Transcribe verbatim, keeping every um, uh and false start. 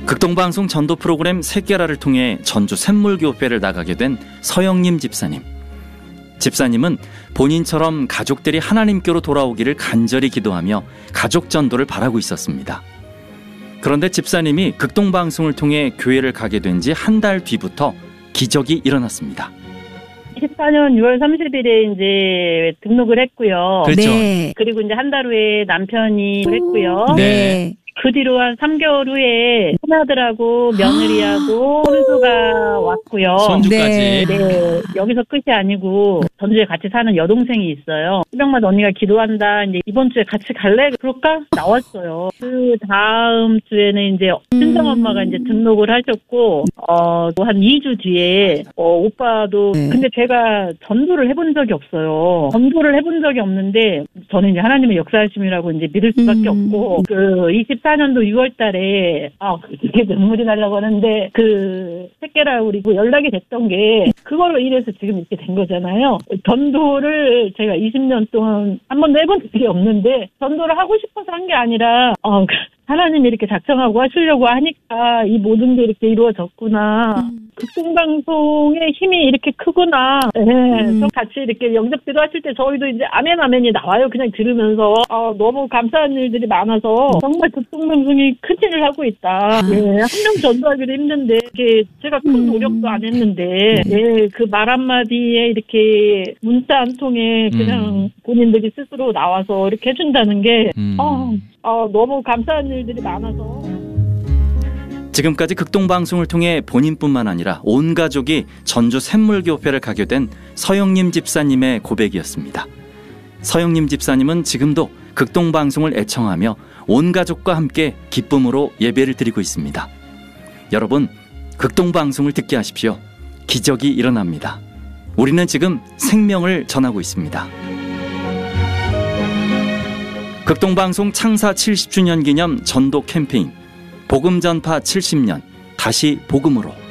극동방송 전도 프로그램 새끼라를 통해 전주 샘물교회를 나가게 된 서영님 집사님. 집사님은 본인처럼 가족들이 하나님께로 돌아오기를 간절히 기도하며 가족 전도를 바라고 있었습니다. 그런데 집사님이 극동방송을 통해 교회를 가게 된 지 한 달 뒤부터 기적이 일어났습니다. 이십사 년 유월 삼십일에 이제 등록을 했고요. 그렇죠. 네. 그리고 이제 한 달 후에 남편이 했고요. 네. 그 뒤로 한 삼 개월 후에 큰아들하고 며느리하고 손주가 왔고요. 손주까지. 네. 네, 여기서 끝이 아니고 전주에 같이 사는 여동생이 있어요. 새벽마다 언니가 기도한다. 이제 이번 주에 같이 갈래? 그럴까? 나왔어요. 그 다음 주에는 이제 친정 엄마가 이제 등록을 하셨고, 어, 한 이 주 뒤에 어, 오빠도 네. 근데 제가 전도를 해본 적이 없어요. 전도를 해본 적이 없는데 저는 이제 하나님의 역사하심이라고 이제 믿을 수밖에 음. 없고 그 이십사 년도 유월 달에 아 이게 눈물이 나려고 하는데 그 새끼라 우리 연락이 됐던 게 그걸로 인해서 지금 이렇게 된 거잖아요. 전도를 제가 이십 년 동안 한 번도 해본 적이 없는데 전도를 하고 싶어서 한 게 아니라 어, 하나님이 이렇게 작정하고 하시려고 하니까 이 모든 게 이렇게 이루어졌구나. 음. 극동방송의 힘이 이렇게 크구나. 네, 음. 좀 같이 이렇게 영접기도 하실 때 저희도 이제 아멘 아멘이 나와요. 그냥 들으면서 어, 너무 감사한 일들이 많아서 정말 극동방송이 큰 일을 하고 있다. 예, 한 명 전도하기도 힘든데 이게 제가 큰 노력도 안 했는데 예, 그 말 한마디에 이렇게 문자 한 통에 그냥 음. 본인들이 스스로 나와서 이렇게 해준다는 게 음. 어, 어, 너무 감사한 일들이 많아서. 지금까지 극동방송을 통해 본인뿐만 아니라 온 가족이 전주 샘물교회를 가게 된 서영님 집사님의 고백이었습니다. 서영님 집사님은 지금도 극동방송을 애청하며 온 가족과 함께 기쁨으로 예배를 드리고 있습니다. 여러분, 극동방송을 듣게 하십시오. 기적이 일어납니다. 우리는 지금 생명을 전하고 있습니다. 극동방송 창사 칠십 주년 기념 전도 캠페인 복음 전파 칠십 년 다시 복음으로